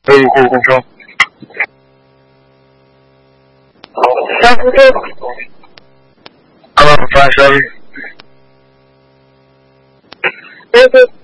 你说。 三十六。 刚刚发生。 对。